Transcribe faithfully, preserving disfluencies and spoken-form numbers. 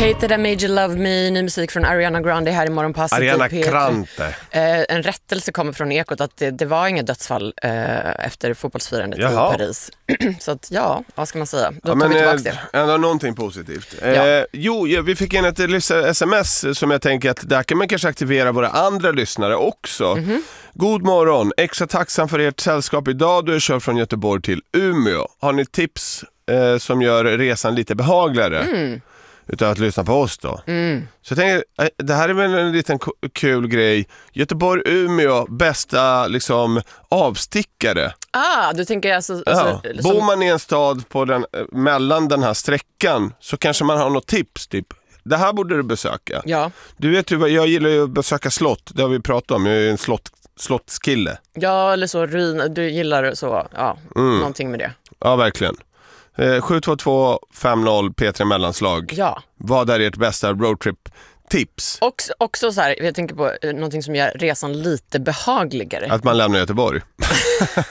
Hated I Made You Love Me, ny musik från Ariana Grande här i Morgonpasset. Ariana Grande. Eh, en rättelse kommer från Ekot att det, det var inga dödsfall eh, efter fotbollsfirandet Jaha. i Paris. Så att ja, vad ska man säga? Då Ja, tar men vi tillbaka det. ändå någonting positivt. Ja. Eh, jo, ja, vi fick in ett sms som jag tänker att där kan man kanske aktivera våra andra lyssnare också. Mm-hmm. God morgon, extra tacksam för ert sällskap idag. Du är kör från Göteborg till Umeå. Har ni tips eh, som gör resan lite behagligare? Mm. Utan att lyssna på oss då. Mm. Så jag tänker, det här är väl en liten k- kul grej. Göteborg, Umeå, bästa liksom avstickare. Ah, du tänker alltså... alltså ja. som... Bor man i en stad på den, mellan den här sträckan så kanske man har något tips typ. Det här borde du besöka. Ja. Du vet ju vad, jag gillar ju att besöka slott. Det har vi pratat om, jag är en slott, slottskille. Ja, eller så, ruin, du gillar så, ja, mm. någonting med det. Ja, verkligen. sju två två fem noll P tre mellanslag. Ja. Vad är ert bästa roadtrip-tips? Också, också så här, jag tänker på eh, någonting som gör resan lite behagligare. Att man lämnar Göteborg.